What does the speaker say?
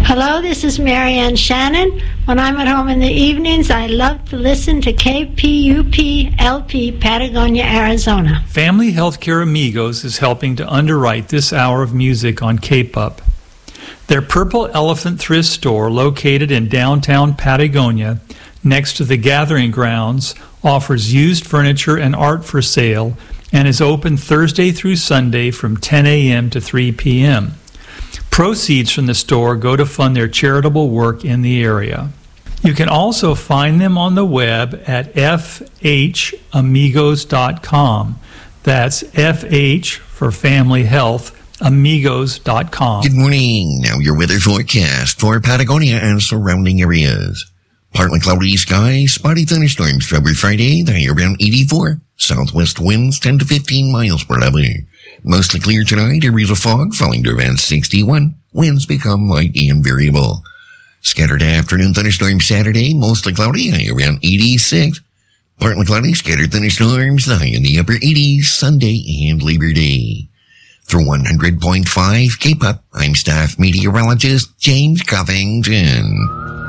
Hello, this is Marianne Shannon. When I'm at home in the evenings, I love to listen to KPUP-LP, Patagonia, Arizona. Family Healthcare Amigos is helping to underwrite this hour of music on K-Pup. Their Purple Elephant thrift store, located in downtown Patagonia, next to the Gathering Grounds, offers used furniture and art for sale and is open Thursday through Sunday from 10 a.m. to 3 p.m. Proceeds from the store go to fund their charitable work in the area. You can also find them on the web at fhamigos.com. That's FH for Family Health, amigos.com. Good morning. Now your weather forecast for Patagonia and surrounding areas. Partly cloudy skies, spotty thunderstorms February Friday, the high around 84. Southwest winds 10 to 15 miles per hour. Mostly clear tonight, areas of fog falling to around 61. Winds become light and variable. Scattered afternoon thunderstorms Saturday, mostly cloudy, high around 86. Partly cloudy, scattered thunderstorms, the high in the upper 80s, Sunday and Labor Day. For 100.5 K-Pop, I'm staff meteorologist James Covington.